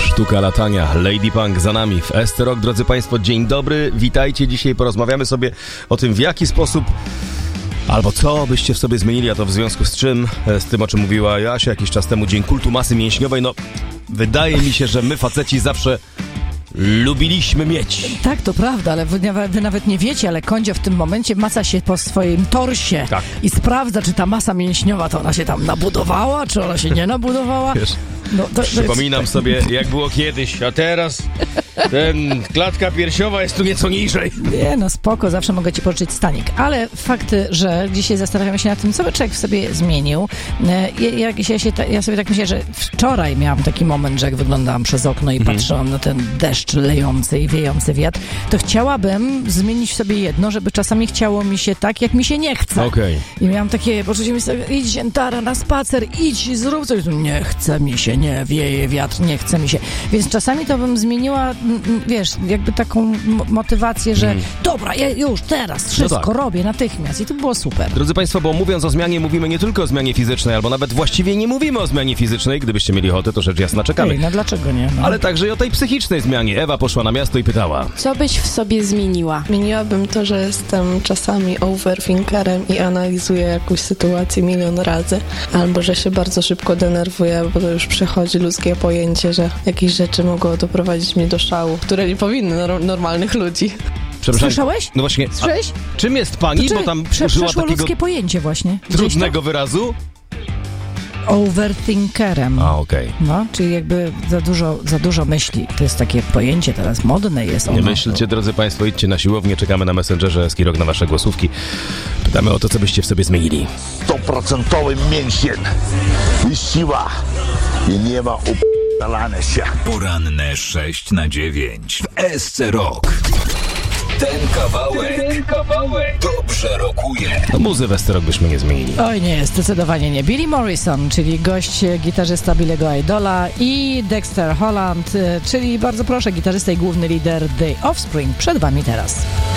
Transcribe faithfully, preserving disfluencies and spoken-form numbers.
Sztuka latania, Lady Punk za nami w S T Rock. Drodzy Państwo, dzień dobry, witajcie. Dzisiaj porozmawiamy sobie o tym, w jaki sposób albo co byście w sobie zmienili, a to w związku z czym, z tym, o czym mówiła Jasia jakiś czas temu, Dzień Kultu Masy Mięśniowej. No, wydaje mi się, że my faceci zawsze lubiliśmy mieć. Tak, to prawda, ale wy, wy nawet nie wiecie, ale Kondzio w tym momencie maca się po swoim torsie tak. i sprawdza, czy ta masa mięśniowa, to ona się tam nabudowała, czy ona się nie nabudowała. Wiesz, no, to, przypominam to jest... sobie, jak było kiedyś, a teraz ten klatka piersiowa jest tu nieco niżej. Nie, no spoko, zawsze mogę ci pożyczyć stanik. Ale fakt, że dzisiaj zastanawiamy się nad tym, co by człowiek w sobie zmienił. Ja, ja, ja, się, ja sobie tak myślę, że wczoraj miałam taki moment, że jak wyglądałam przez okno i mhm. patrzyłam na ten deszcz lejący i wiejący wiatr, to chciałabym zmienić w sobie jedno, żeby czasami chciało mi się tak, jak mi się nie chce. Okay. I miałam takie poczucie, idź Ziętara na spacer, idź, zrób coś. Nie chce mi się, nie wieje wiatr, nie chce mi się. Więc czasami to bym zmieniła, wiesz, jakby taką motywację, że mm. dobra, ja już teraz wszystko no tak. robię natychmiast i to było super. Drodzy Państwo, bo mówiąc o zmianie, mówimy nie tylko o zmianie fizycznej, albo nawet właściwie nie mówimy o zmianie fizycznej. Gdybyście mieli ochotę, to rzecz jasna, czekamy. Ej, no dlaczego nie? No. Ale także i o tej psychicznej zmianie. Ewa poszła na miasto i pytała. Co byś w sobie zmieniła? Zmieniłabym to, że jestem czasami overthinkerem i analizuję jakąś sytuację milion razy, albo że się bardzo szybko denerwuję, bo to już przechodzi ludzkie pojęcie, że jakieś rzeczy mogą doprowadzić mnie do szału, które nie powinny no- normalnych ludzi. Słyszałeś? No właśnie. Słyszałeś? Czym jest pani? Czy, bo tam prze, użyła przeszło takiego ludzkie pojęcie właśnie. trudnego wyrazu? Overthinkerem. A, okej. Okay. No, czyli jakby za dużo, za dużo myśli. To jest takie pojęcie teraz modne jest ono. Nie myślcie, drodzy Państwo, idźcie na siłownię, czekamy na Messengerze Skirok na wasze głosówki. Pytamy o to, co byście w sobie zmienili. Stoprocentowy mięsień i siła i nie ma upalania się. Poranne sześć na dziewięć w S C Rock. Ten kawałek, ten kawałek dobrze rokuje. No muzy w S T Rock byśmy nie zmienili. Oj nie, zdecydowanie nie. Billy Morrison, czyli gość gitarzysta Billy'ego Idola i Dexter Holland, czyli bardzo proszę, gitarzysta i główny lider The Offspring przed wami teraz.